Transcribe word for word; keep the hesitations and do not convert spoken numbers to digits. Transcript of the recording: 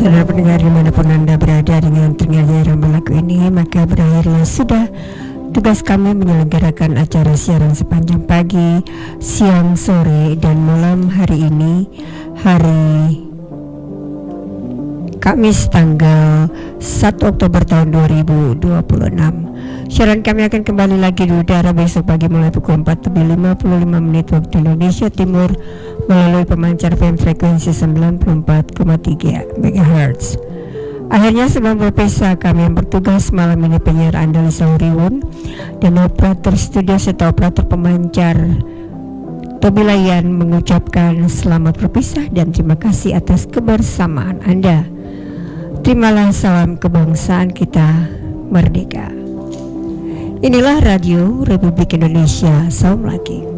Saudara pendengar dimanapun Anda berada, dengan ternyata yang berlaku ini, maka berakhirlah sudah tugas kami menyelenggarakan acara siaran sepanjang pagi, siang, sore, dan malam hari ini, hari Kamis tanggal satu Oktober tahun dua ribu dua puluh enam. Siaran kami akan kembali lagi di udara besok pagi mulai pukul empat lebih lima puluh lima menit waktu Indonesia Timur melalui pemancar F M frekuensi sembilan puluh empat koma tiga megahertz. Akhirnya sebelum berpisah, kami yang bertugas malam ini penyiar Andalisa Uriwun dan operator studio serta operator pemancar Tobi Layan mengucapkan selamat berpisah dan terima kasih atas kebersamaan Anda. Terimalah salam kebangsaan kita merdeka. Inilah Radio Republik Indonesia. Salam lagi.